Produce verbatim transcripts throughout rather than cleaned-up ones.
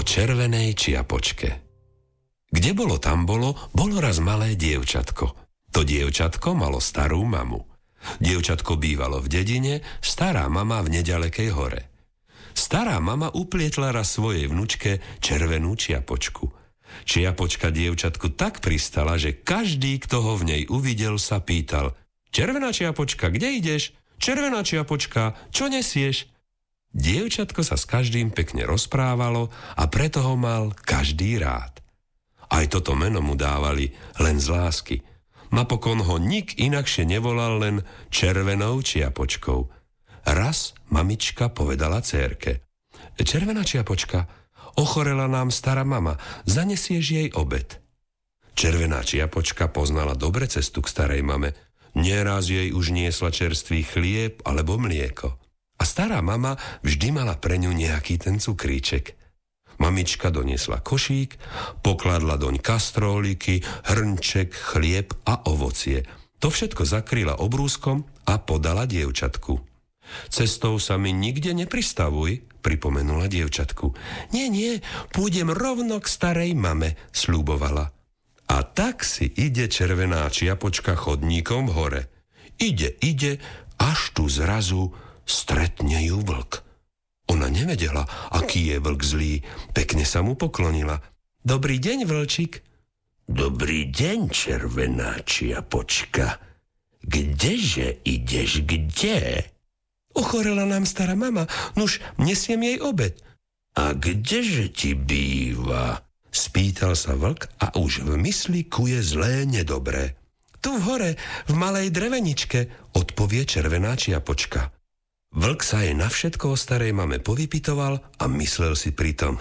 červenej čiapočke. Kde bolo, tam bolo, bolo raz malé dievčatko. To dievčatko malo starú mamu. Dievčatko bývalo v dedine, stará mama v nedalekej hore. Stará mama uplietla raz svojej vnučke červenú čiapočku. Čiapočka dievčatku tak pristala, že každý, kto ho v nej uvidel, sa pýtal: Červená čiapočka, kde ideš? Červená čiapočka, čo nesieš? Dievčatko sa s každým pekne rozprávalo a preto ho mal každý rád. Aj toto meno mu dávali len z lásky. Napokon ho nik inakšie nevolal len Červenou čiapočkou. Raz mamička povedala dcérke: Červená čiapočka, ochorela nám stará mama, zanesieš jej obed. Červená čiapočka poznala dobre cestu k starej mame. Nieraz jej už niesla čerstvý chlieb alebo mlieko. A stará mama vždy mala pre ňu nejaký ten cukríček. Mamička doniesla košík, pokladla doň kastróliky, hrnček, chlieb a ovocie. To všetko zakryla obrúskom a podala dievčatku. Cestou sa mi nikde nepristavuj, pripomenula dievčatku. Nie, nie, pôjdem rovno k starej mame, sľubovala. A tak si ide červená čiapočka chodníkom hore. Ide, ide, až tu zrazu stretne ju vlk. Ona nevedela, aký je vlk zlý. Pekne sa mu poklonila. Dobrý deň, vlčík. Dobrý deň, červená čiapočka. Kdeže ideš, kde? Ochorela nám stará mama, nuž nesiem jej obed. A kdeže ti býva? Spýtal sa vlk a už v mysli kuje zlé nedobré. Tu v hore, v malej dreveničke, odpovie červená čiapočka. Vlk sa jej na všetko o starej mame povypitoval a myslel si pritom: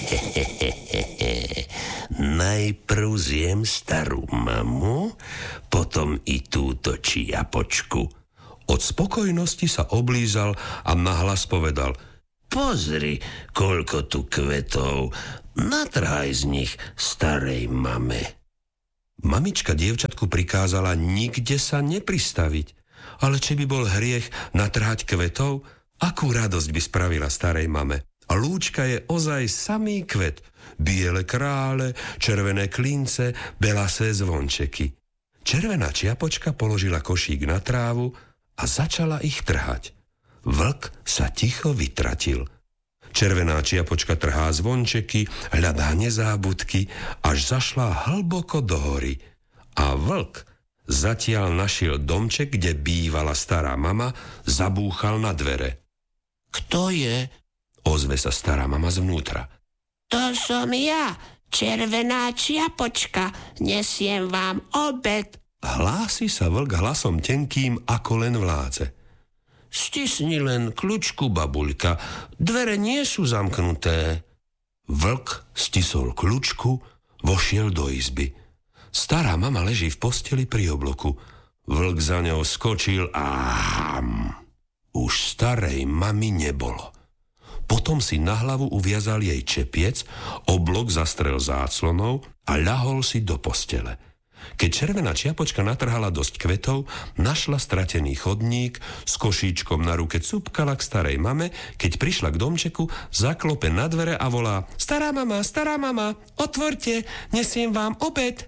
najprv zjem starú mamu, potom i túto čiapočku. Od spokojnosti sa oblízal a nahlas povedal: pozri, koľko tu kvetov, natrhaj z nich starej mame. Mamička dievčatku prikázala nikde sa nepristaviť. Ale či by bol hriech natrhať kvetov, akú radosť by spravila starej mame. A lúčka je ozaj samý kvet. Biele krále, červené klince, belasé zvončeky. Červená čiapočka položila košík na trávu a začala ich trhať. Vlk sa ticho vytratil. Červená čiapočka trhá zvončeky, hľadá nezábudky, až zašla hlboko do hory. A vlk zatiaľ našiel domček, kde bývala stará mama, zabúchal na dvere. Kto je? Ozve sa stará mama zvnútra. To som ja, červená čiapočka, nesiem vám obed. Hlási sa vlk hlasom tenkým, ako len vládze. Stisni len kľúčku, babuľka, dvere nie sú zamknuté. Vlk stisol kľúčku, vošiel do izby. Stará mama leží v posteli pri obloku. Vlk za ňou skočil a ham. Už starej mamy nebolo. Potom si na hlavu uviazal jej čepiec, oblok zastrel záclonou a ľahol si do postele. Keď červená čiapočka natrhala dosť kvetov, našla stratený chodník, s košíčkom na ruke cupkala k starej mame, keď prišla k domčeku, zaklope na dvere a volá: stará mama, stará mama, otvorte, nesiem vám obed.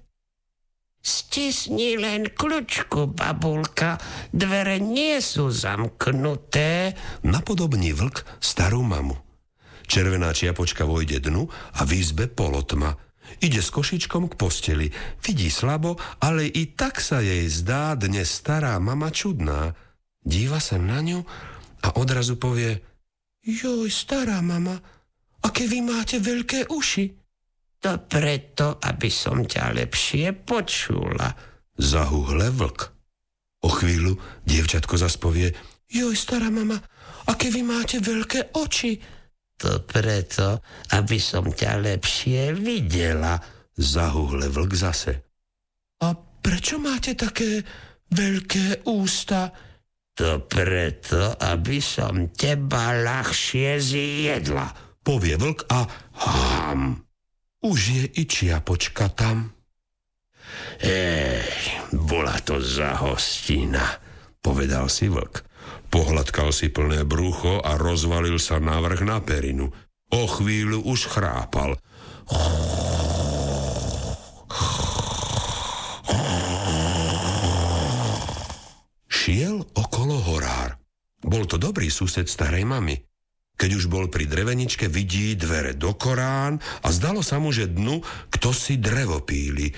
Stisni len kľúčku, babulka, dvere nie sú zamknuté, napodobní vlk starú mamu. Červená čiapočka vojde dnu a v izbe polotma. Ide s košičkom k posteli, vidí slabo, ale i tak sa jej zdá dnes stará mama čudná. Díva sa na ňu a odrazu povie: joj, stará mama, aké vy máte veľké uši. To preto, aby som ťa lepšie počula, zahúhle vlk. O chvíľu dievčatko zas povie: joj, stará mama, aké vy máte veľké oči. To preto, aby som ťa lepšie videla, zahúhle vlk zase. A prečo máte také veľké ústa? To preto, aby som teba ľahšie zjedla, povie vlk a ham. Už je i čiapočka tam. Ej, bola to za hostina, povedal si vlk. Pohľadkal si plné brucho a rozvalil sa navrch na perinu. O chvíľu už chrápal. Šiel okolo horár. Bol to dobrý sused starej mamy. Keď už bol pri dreveničke, vidí dvere do korán a zdalo sa mu, že dnu kto si drevo píli.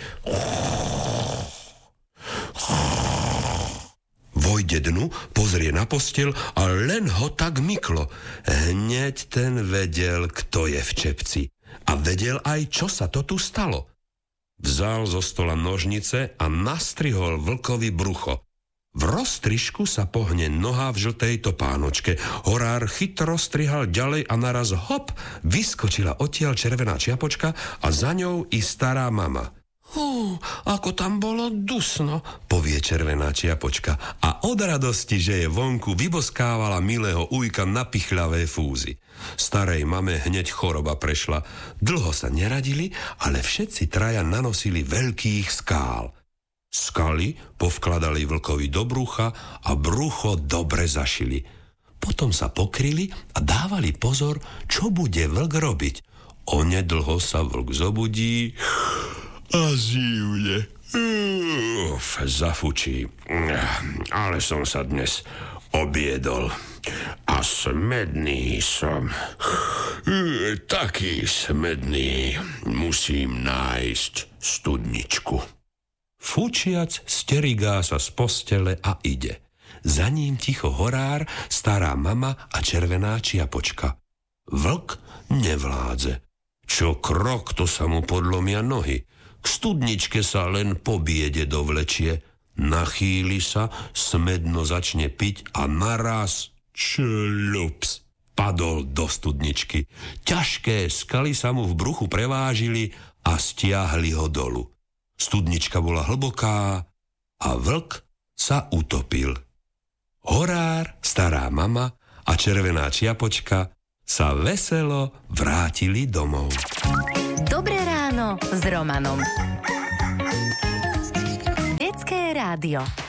Vojde dnu, pozrie na posteľ a len ho tak myklo. Hneď ten vedel, kto je v čepci. A vedel aj, čo sa to tu stalo. Vzal zo stola nožnice a nastrihol vlkovi brucho. V roztrižku sa pohne noha v žltej topánočke. Horár chytro strihal ďalej a naraz hop, vyskočila odtiaľ červená čiapočka a za ňou i stará mama. Hú, ako tam bolo dusno, povie červená čiapočka a od radosti, že je vonku, vyboskávala milého ujka na pichľavé fúzy. Starej mame hneď choroba prešla. Dlho sa neradili, ale všetci traja nanosili veľkých skál. Skaly povkladali vlkovi do brucha a brucho dobre zašili. Potom sa pokryli a dávali pozor, čo bude vlk robiť. Onedlho sa vlk zobudí a zívne. Uf, zafučí. Ale som sa dnes objedol a smedný som. Taký smedný. Musím nájsť studničku. Fučiac sterigá sa z postele a ide. Za ním ticho horár, stará mama a červená čiapočka. Vlk nevládze. Čo krok, to sa mu podlomia nohy. K studničke sa len po biede dovlečie. Nachýli sa, smedno začne piť a naraz člups padol do studničky. Ťažké skaly sa mu v bruchu prevážili a stiahli ho dolu. Studnička bola hlboká a vlk sa utopil. Horár, stará mama a červená čiapočka sa veselo vrátili domov. Dobré ráno s Romanom. Detské rádio.